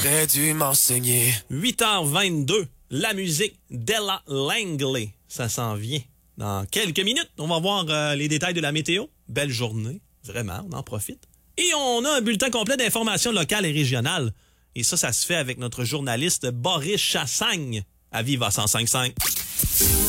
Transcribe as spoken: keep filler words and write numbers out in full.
T'aurais dû m'enseigner. huit heures vingt-deux, la musique d'Ella Langley. Ça s'en vient. Dans quelques minutes, on va voir euh, les détails de la météo. Belle journée, vraiment, on en profite. Et on a un bulletin complet d'informations locales et régionales. Et ça, ça se fait avec notre journaliste Boris Chassagne à Viva cent cinq virgule cinq.